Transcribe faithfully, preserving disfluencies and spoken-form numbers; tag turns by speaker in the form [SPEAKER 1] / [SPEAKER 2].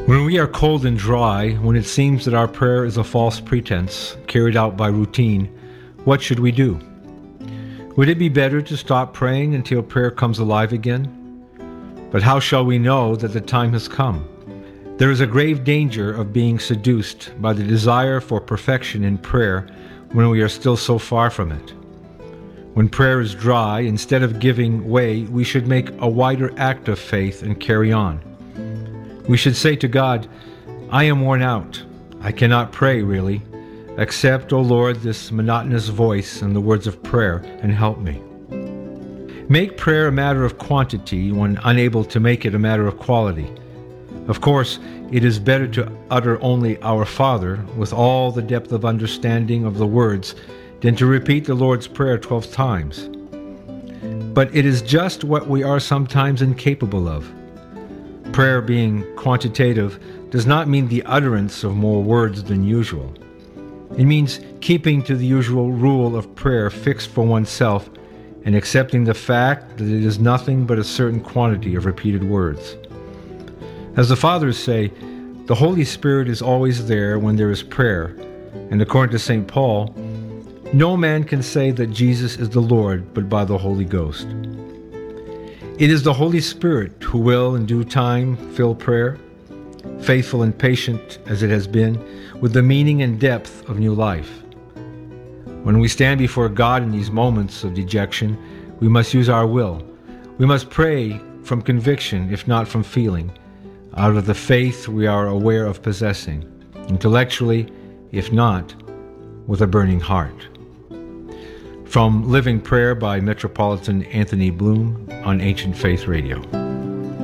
[SPEAKER 1] When we are cold and dry, when it seems that our prayer is a false pretense carried out by routine, what should we do? Would it be better to stop praying until prayer comes alive again? But how shall we know that the time has come? There is a grave danger of being seduced by the desire for perfection in prayer when we are still so far from it. When prayer is dry, instead of giving way, we should make a wider act of faith and carry on. We should say to God, I am worn out. I cannot pray, really. Accept, O Lord, this monotonous voice and the words of prayer, and help me. Make prayer a matter of quantity when unable to make it a matter of quality. Of course, it is better to utter only Our Father with all the depth of understanding of the words than to repeat the Lord's Prayer twelve times. But it is just what we are sometimes incapable of. Prayer being quantitative does not mean the utterance of more words than usual. It means keeping to the usual rule of prayer fixed for oneself and accepting the fact that it is nothing but a certain quantity of repeated words. As the Fathers say, the Holy Spirit is always there when there is prayer, and according to Saint Paul, no man can say that Jesus is the Lord but by the Holy Ghost. It is the Holy Spirit who will, in due time, fill prayer, faithful and patient as it has been, with the meaning and depth of new life. When we stand before God in these moments of dejection, we must use our will. We must pray from conviction, if not from feeling, out of the faith we are aware of possessing, intellectually, if not, with a burning heart. From Living Prayer by Metropolitan Anthony Bloom on Ancient Faith Radio.